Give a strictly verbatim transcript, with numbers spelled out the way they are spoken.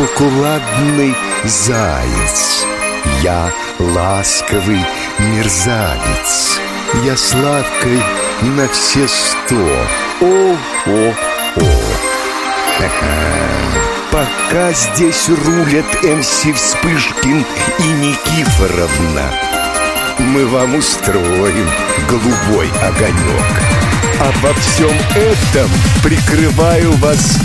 шоколадный заяц. Я ласковый мерзавец. Я сладкой на все сто. О-о-о. Пока здесь рулят эм си Вспышкин и Никифоровна, мы вам устроим голубой огонек. А во всем этом прикрываю вас